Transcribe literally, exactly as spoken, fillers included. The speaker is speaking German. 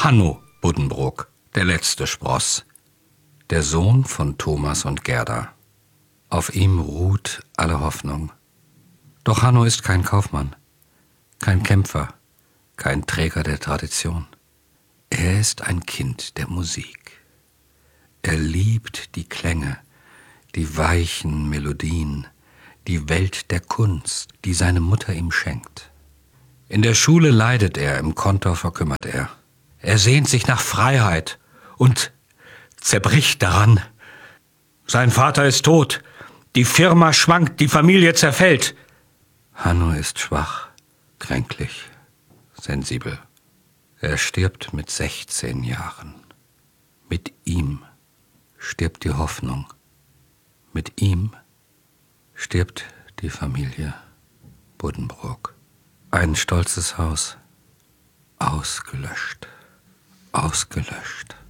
Hanno Buddenbrook, der letzte Spross, der Sohn von Thomas und Gerda. Auf ihm ruht alle Hoffnung. Doch Hanno ist kein Kaufmann, kein Kämpfer, kein Träger der Tradition. Er ist ein Kind der Musik. Er liebt die Klänge, die weichen Melodien, die Welt der Kunst, die seine Mutter ihm schenkt. In der Schule leidet er, im Kontor verkümmert er. Er sehnt sich nach Freiheit und zerbricht daran. Sein Vater ist tot, die Firma schwankt, die Familie zerfällt. Hanno ist schwach, kränklich, sensibel. Er stirbt mit sechzehn Jahren. Mit ihm stirbt die Hoffnung. Mit ihm stirbt die Familie Buddenbrook. Ein stolzes Haus, ausgelöscht, ausgelöscht.